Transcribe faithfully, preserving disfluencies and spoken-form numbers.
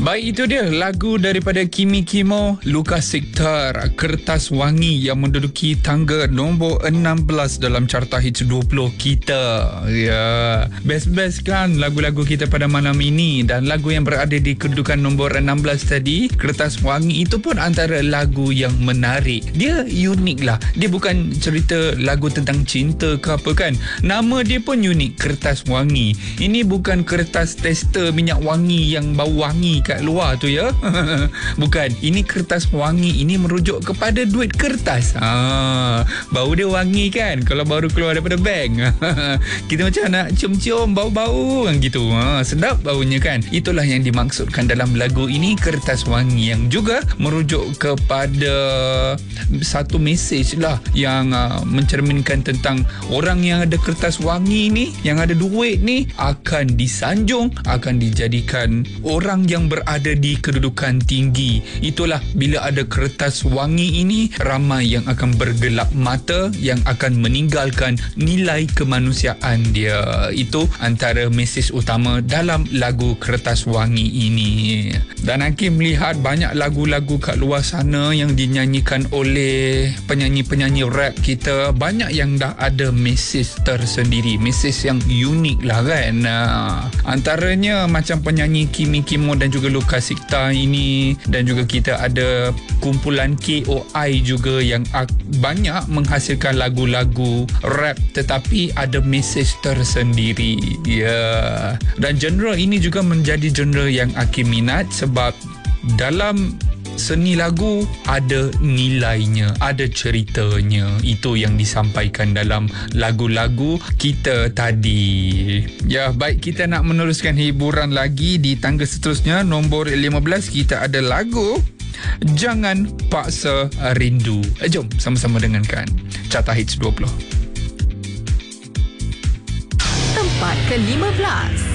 Baik, itu dia lagu daripada Kimi Kimo, Luka Siktar, Kertas Wangi, yang menduduki tangga nombor enam belas dalam carta hits dua puluh kita. Ya, best-best kan lagu-lagu kita pada malam ini. Dan lagu yang berada di kedudukan nombor enam belas tadi, Kertas Wangi, itu pun antara lagu yang menarik. Dia unik lah. Dia bukan cerita lagu tentang cinta ke apa kan. Nama dia pun unik, Kertas Wangi. Ini bukan kertas tester minyak wangi yang bau wangi kat luar tu ya. Bukan, ini kertas wangi. Ini merujuk kepada duit kertas. ha, Bau dia wangi kan kalau baru keluar daripada bank. Kita macam nak cium-cium bau-bau kan gitu. ha, Sedap baunya kan. Itulah yang dimaksudkan dalam lagu ini, Kertas Wangi, yang juga merujuk kepada satu mesej lah yang uh, mencerminkan tentang orang yang ada kertas wangi ni, yang ada duit ni, akan disanjung, akan dijadikan orang yang berada di kedudukan tinggi. Itulah bila ada kertas wangi ini, ramai yang akan bergelap mata, yang akan meninggalkan nilai kemanusiaan dia. Itu antara mesej utama dalam lagu Kertas Wangi ini. Dan Hakim melihat banyak lagu-lagu kat luar sana yang dinyanyikan oleh penyanyi-penyanyi rap kita, banyak yang dah ada mesej tersendiri, mesej yang unik lah kan. Antaranya macam penyanyi Kimi Kimo dan juga Luka Siktar ini, dan juga kita ada kumpulan K O I juga yang banyak menghasilkan lagu-lagu rap tetapi ada mesej tersendiri. Ya, yeah. Dan genre ini juga menjadi genre yang Hakim minat sebab dalam seni lagu ada nilainya, ada ceritanya. Itu yang disampaikan dalam lagu-lagu kita tadi. Ya, baik, kita nak meneruskan hiburan lagi di tangga seterusnya. Nombor lima belas kita ada lagu Jangan Paksa Rindu. eh, Jom sama-sama dengarkan carta hits dua puluh. Tempat ke lima belas.